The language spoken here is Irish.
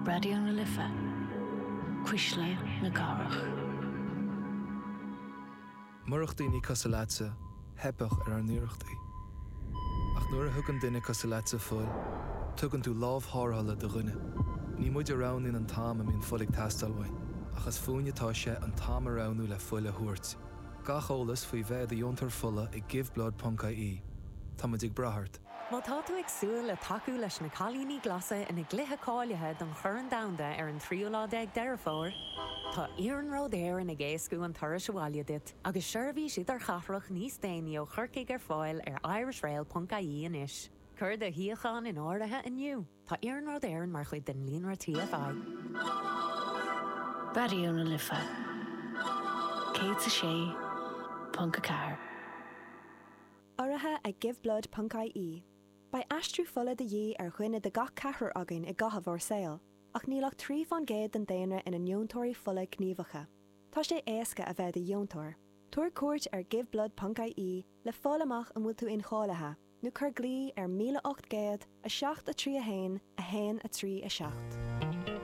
Radio na Lifa. Quisle na Carach. Murachtaí Casalatsa, hebach an nuirachtaí. Ach nuair a thugann duine Casalatsa fuil, tugann tú lámh thárthala do ghine. Ní muid arán in an tám am íon fulig tastalhain, achas fúinetá sé an tám aránú le fuile thuairt. Gach ólas faoi bheith a diontar fulla i giveblood.ie. Tá muid ag brathart. Má tá tú ag súil le taú leis na cálíní glasa ina gluthe cáilethe don churann damda ar an 13 deir fór, tá Iarn Rodéir ina ggéascú an turas bháile dit, agus seirbhí siad ar chathraach níos déine ó churcaigh ar fáil ar irishrail.ie inis. Cur de hiachan in áirithe inniu. Tá Iarn Rodéir mar chuid den líonra TFI. Radio na Lifa. Cé sé Punca Car. Áirithe ag giveblood.ie. Ba aistriú fola de dhé ar chuine de gach cethir againn I gcotha bhór saoil, ach nílach trí fan géad den daonra ina neontóirí fola gníomhacha. Tá sé éasca a bheith de dheontóir. Tuair cuairt ar giveblood.ie le fálamach an bhfuil tú in cháilethe, nó chur glí ar 1800 a 7 a 3 a 1 a 1 a 3 a 7.